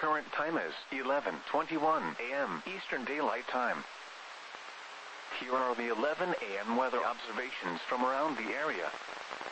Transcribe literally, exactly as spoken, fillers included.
current time is eleven twenty-one a m Eastern Daylight Time. Here are the eleven a m weather observations from around the area.